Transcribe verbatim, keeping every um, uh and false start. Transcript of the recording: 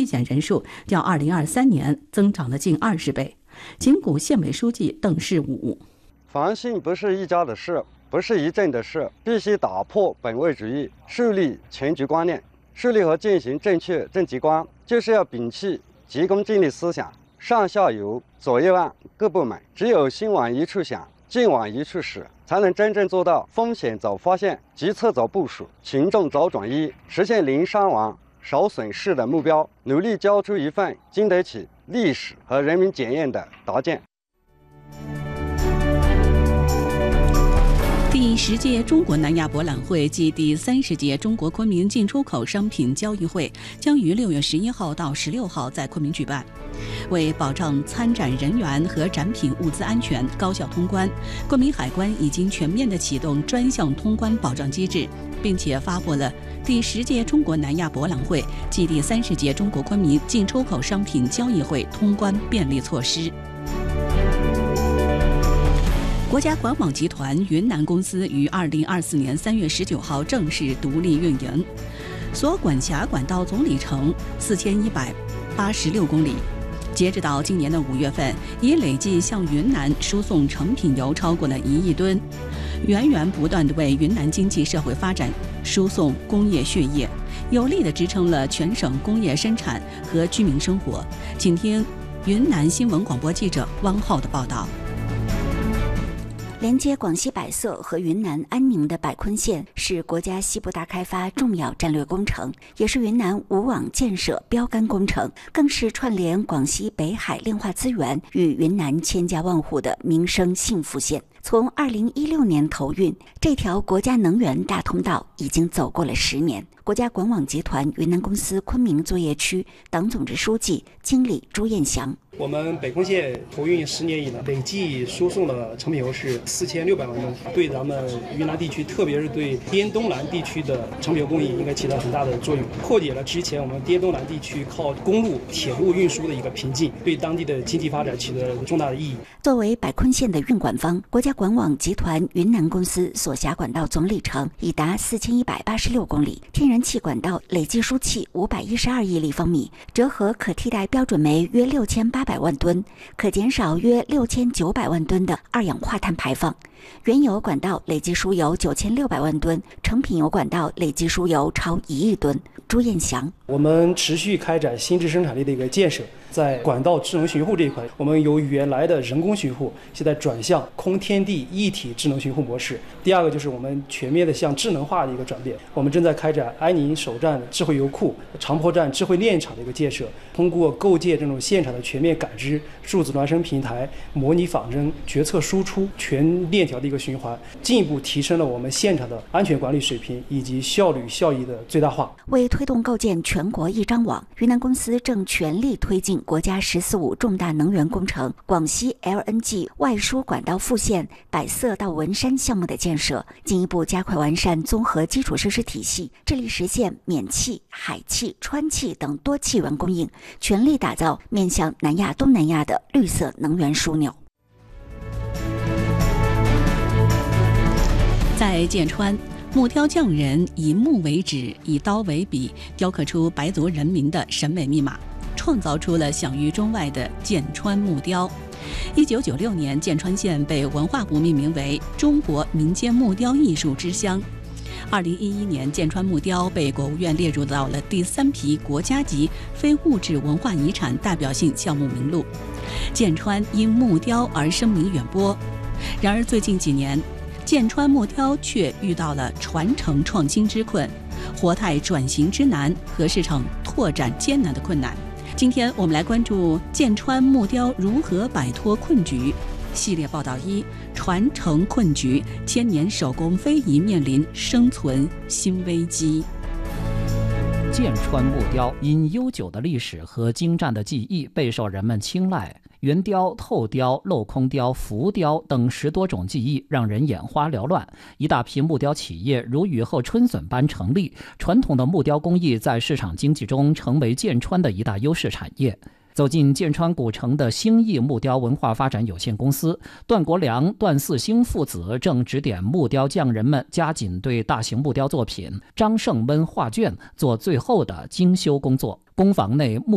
险人数较二零二三年增长了近二十倍。景谷县委书记邓世武： 防汛不是一家的事，不是一镇的事，必须打破本位主义，树立全局观念，树立和践行正确政绩观，就是要摒弃急功近利思想，上下游、左右岸各部门只有心往一处想，劲往一处使，才能真正做到风险早发现、急策早部署、群众早转移，实现零伤亡、少损失的目标，努力交出一份经得起历史和人民检验的答卷。 第十届中国南亚博览会暨第三十届中国昆明进出口商品交易会将于六月十一号到十六号在昆明举办。为保障参展人员和展品物资安全、高效通关，昆明海关已经全面地启动专项通关保障机制，并且发布了第十届中国南亚博览会暨第三十届中国昆明进出口商品交易会通关便利措施。国家管网集团云南公司于二零二四年三月十九号正式独立运营，所管辖管道总里程四千一百八十六公里。截止到今年的五月份，已累计向云南输送成品油超过了一亿吨，源源不断地为云南经济社会发展输送工业血液，有力地支撑了全省工业生产和居民生活。请听云南新闻广播记者汪浩的报道。 连接广西百色和云南安宁的百昆线是国家西部大开发重要战略工程，也是云南五网建设标杆工程，更是串联广西北海炼化资源与云南千家万户的民生幸福线。从二零一六年投运，这条国家能源大通道已经走过了十年。国家管网集团云南公司昆明作业区党总支书记、经理朱彦祥： 我们北昆线投运十年以来，累计输送的成品油是四千六百万吨，对咱们云南地区，特别是对滇东南地区的成品油供应应该起到很大的作用，破解了之前我们滇东南地区靠公路、铁路运输的一个瓶颈，对当地的经济发展起了重大的意义。 作为百昆线的运管方，国家管网集团云南公司所辖管道总里程已达四千一百八十六公里，天然气管道累计输气五百一十二亿立方米，折合可替代标准煤约六千八百万吨，可减少约六千九百万吨的二氧化碳排放。原油管道累计输油九千六百万吨，成品油管道累计输油超一亿吨。朱彦祥： 我们持续开展新质生产力的一个建设，在管道智能巡护这一块，我们由原来的人工巡护，现在转向空天地一体智能巡护模式。第二个就是我们全面的向智能化的一个转变，我们正在开展安宁首站智慧油库、长坡站智慧炼厂的一个建设，通过构建这种现场的全面感知、数字孪生平台、模拟仿真、决策输出全链条的一个循环，进一步提升了我们现场的安全管理水平以及效率效益的最大化。 为推动构建全国一张网，云南公司正全力推进国家“十四五”重大能源工程广西 L N G 外输管道副线百色到文山项目的建设，进一步加快完善综合基础设施体系，致力实现免气、海气、川气等多气源供应，全力打造面向南亚、东南亚的绿色能源枢纽。 在剑川，木雕匠人以木为纸，以刀为笔，雕刻出白族人民的审美密码，创造出了享誉中外的剑川木雕。一九九六年，剑川县被文化部命名为中国民间木雕艺术之乡。二零一一年，剑川木雕被国务院列入到了第三批国家级非物质文化遗产代表性项目名录。剑川因木雕而声名远播。然而最近几年，剑川木雕却遇到了传承创新之困、活态转型之难和市场拓展艰难的困难。今天我们来关注剑川木雕如何摆脱困局系列报道一：传承困局，千年手工非遗面临生存新危机。 剑川木雕因悠久的历史和精湛的技艺备受人们青睐。圆雕、透雕、镂空雕、浮雕等十多种技艺让人眼花缭乱，一大批木雕企业如雨后春笋般成立，传统的木雕工艺在市场经济中成为剑川的一大优势产业。走进剑川古城的兴义木雕文化发展有限公司，段国良、段四星父子正指点木雕匠人们加紧对大型木雕作品张胜温画卷做最后的精修工作。工坊内木